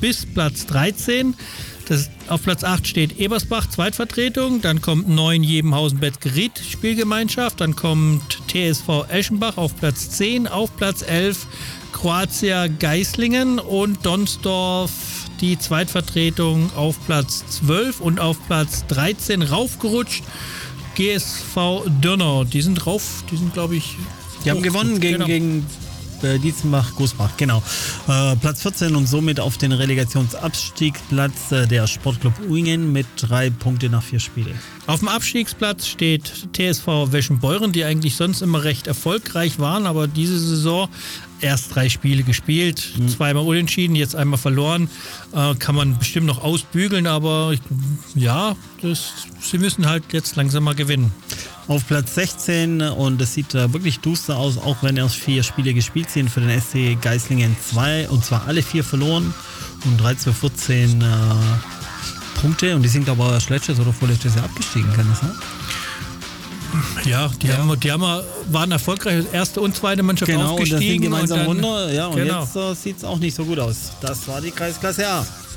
bis Platz 13. Auf Platz 8 steht Ebersbach, Zweitvertretung. Dann kommt 9 Jebenhausen-Bettgeriet, Spielgemeinschaft. Dann kommt TSV Eschenbach auf Platz 10. Auf Platz 11 Kroatia Geislingen und Donsdorf, die Zweitvertretung, auf Platz 12. Und auf Platz 13 raufgerutscht GSV Dürnau. Die sind glaube ich... Die haben gewonnen gegen Dietzenbach-Gosbach, genau. Platz 14 und somit auf den Relegationsabstiegsplatz der Sportclub Uingen mit 3 Punkte nach 4 Spielen. Auf dem Abstiegsplatz steht TSV Weschenbeuren, die eigentlich sonst immer recht erfolgreich waren, aber diese Saison erst 3 Spiele gespielt, 2-mal unentschieden, jetzt einmal verloren. Kann man bestimmt noch ausbügeln, aber sie müssen halt jetzt langsam mal gewinnen. Auf Platz 16 und es sieht wirklich duster aus, auch wenn erst 4 Spiele gespielt sind für den SC Geislingen 2 und zwar alle 4 verloren und 13-14 Punkte und die sind aber erst letztes oder vorletztes Jahr abgestiegen, kann das sein? Ja, die waren erfolgreich, erste und zweite Mannschaft aufgestiegen. Genau, und das ging gemeinsam und dann, runter, und jetzt sieht es auch nicht so gut aus. Das war die Kreisklasse A.